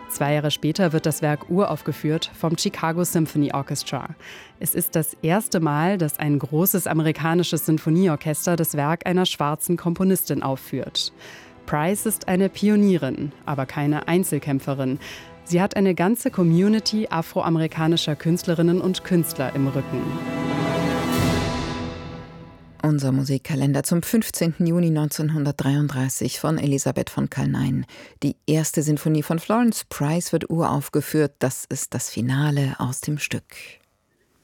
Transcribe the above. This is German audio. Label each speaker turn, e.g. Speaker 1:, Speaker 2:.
Speaker 1: 2 Jahre später wird das Werk uraufgeführt vom Chicago Symphony Orchestra. Es ist das erste Mal, dass ein großes amerikanisches Sinfonieorchester das Werk einer schwarzen Komponistin aufführt. Price ist eine Pionierin, aber keine Einzelkämpferin. Sie hat eine ganze Community afroamerikanischer Künstlerinnen und Künstler im Rücken.
Speaker 2: Unser Musikkalender zum 15. Juni 1933 von Elisabeth von Kalnein. Die erste Sinfonie von Florence Price wird uraufgeführt. Das ist das Finale aus dem Stück.